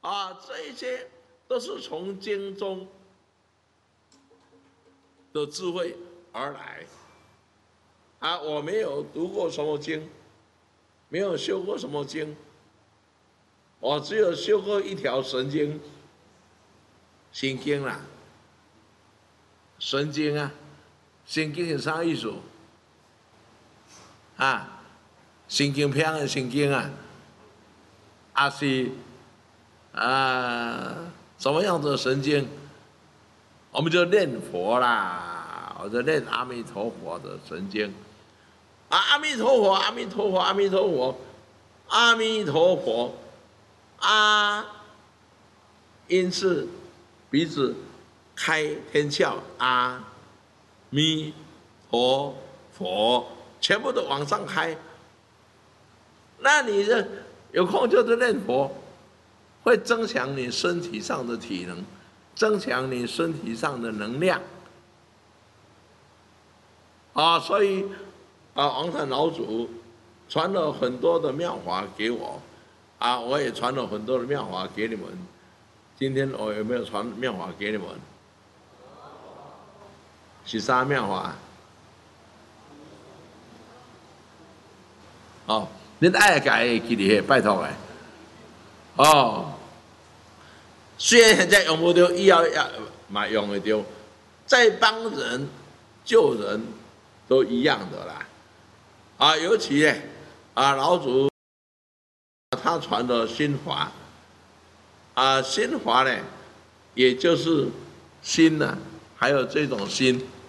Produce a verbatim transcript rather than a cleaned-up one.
啊，这一些都是从经中的智慧而来。啊，我没有读过什么经，没有修过什么经，我只有修过一条神经，心经啦，神经啊，神经是啥意思？啊，神经片的神经啊，还是啊什么样的神经？我们就念佛啦，我就念阿弥陀佛的神经。啊，阿弥陀佛，阿弥陀佛，阿弥陀佛，阿弥陀佛，阿，因是鼻子开天窍，阿弥陀佛，全部都往上开。那你这有空就是念佛，会增强你身体上的体能，增强你身体上的能量。啊，所以。啊，王禅老祖传了很多的妙法给我，啊，我也传了很多的妙法给你们。今天我有没有传妙法给你们？是啥妙法？哦，恁爱改记哩，拜托诶。哦，虽然现在用不着，以后也嘛用得着，在帮人救人都一样的啦。啊，尤其呢，啊，老祖他传的心法，啊，心法呢，也就是心呢、啊，还有这种心。